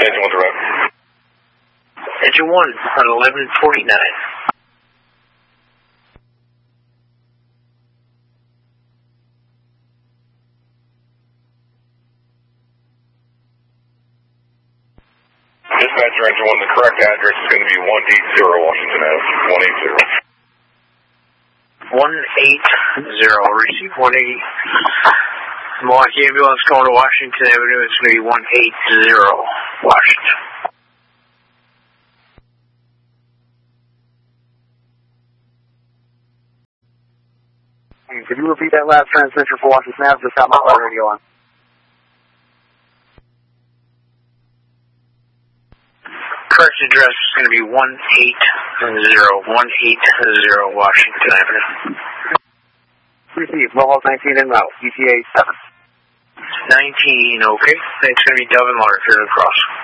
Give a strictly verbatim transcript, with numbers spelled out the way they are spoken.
Engine one direct. Engine one on eleven forty-nine. Dispatcher, engine one, the correct address is going to be one eighty Washington Avenue. one eighty. one eighty. Receive one eighty. Milwaukee ambulance going to Washington Avenue. It's going to be one eighty Washington. Could you repeat that last transmission for Washington Avenue? Just got my radio on. Correct address is going to be one eighty, one eighty Washington Avenue. Receive, Mohawk nineteen en route, E T A seven. nineteen, okay. It's going to be Dove and Lark here across.